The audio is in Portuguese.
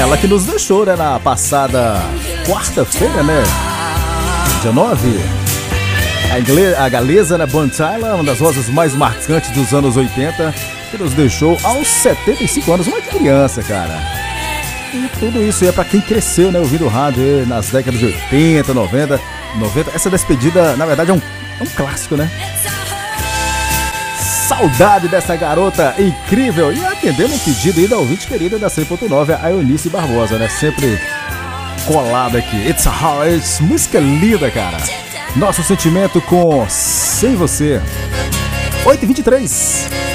Ela que nos deixou, né, na passada quarta-feira, né? Dia 9. A galesa, né, Bonnie Tyler, uma das vozes mais marcantes dos anos 80, que nos deixou aos 75 anos, uma criança, cara. E tudo isso é pra quem cresceu, né, ouvindo rádio nas décadas de 80, 90. Essa despedida, na verdade, é um clássico, né? Saudade dessa garota incrível. E atendendo um pedido aí da ouvinte querida da 100.9, a Eunice Barbosa, né? Sempre colada aqui. It's a Heart, música linda, cara. Nosso sentimento com Sem Você. 8h23.